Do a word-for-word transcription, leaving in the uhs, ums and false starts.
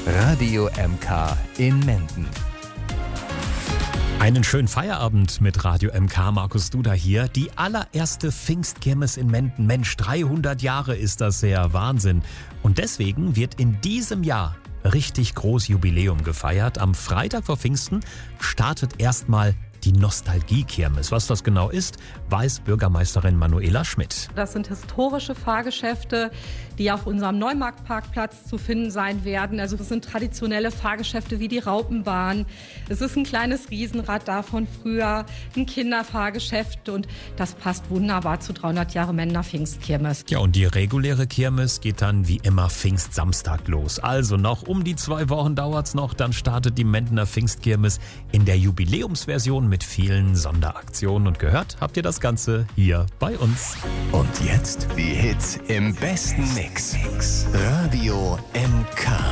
Radio M K in Menden. Einen schönen Feierabend mit Radio M K, Markus Duda hier. Die allererste Pfingstkirmes in Menden. Mensch, dreihundert Jahre ist das her, Wahnsinn. Und deswegen wird in diesem Jahr richtig groß Jubiläum gefeiert. Am Freitag vor Pfingsten startet erstmal die Nostalgie-Kirmes. Was das genau ist, weiß Bürgermeisterin Manuela Schmidt. Das sind historische Fahrgeschäfte, die auf unserem Neumarktparkplatz zu finden sein werden. Also das sind traditionelle Fahrgeschäfte wie die Raupenbahn. Es ist ein kleines Riesenrad da von früher, ein Kinderfahrgeschäft und das passt wunderbar zu dreihundert Jahre Mendener Pfingstkirmes. Ja, und die reguläre Kirmes geht dann wie immer Pfingstsamstag los. Also noch um die zwei Wochen dauert's noch, dann startet die Mendener Pfingstkirmes in der Jubiläumsversion mit vielen Sonderaktionen. Und gehört habt ihr das Ganze hier bei uns. Und jetzt die Hits im besten Mix. Radio M K.